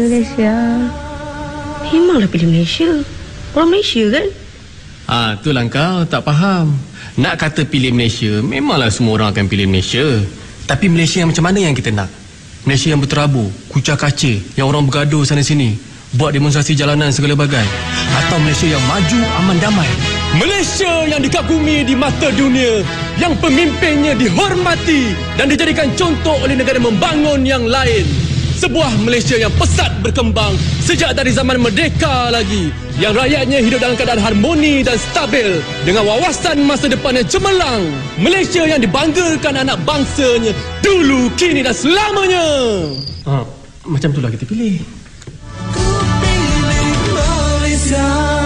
Malaysia. Memanglah pilih Malaysia. Orang Malaysia kan? Itulah kau tak faham. Nak kata pilih Malaysia, memanglah semua orang akan pilih Malaysia. Tapi Malaysia yang macam mana yang kita nak? Malaysia yang berterabur, kucak kacir, yang orang bergaduh sana sini, buat demonstrasi jalanan segala bagai? Atau Malaysia yang maju, aman, damai? Malaysia yang dikagumi di mata dunia, yang pemimpinnya dihormati dan dijadikan contoh oleh negara membangun yang lain. Sebuah Malaysia yang pesat berkembang sejak dari zaman merdeka lagi, yang rakyatnya hidup dalam keadaan harmoni dan stabil dengan wawasan masa depan yang cemerlang. Malaysia yang dibanggakan anak bangsanya dulu, kini dan selamanya. Macam itulah kita pilih. Ku pilih Malaysia.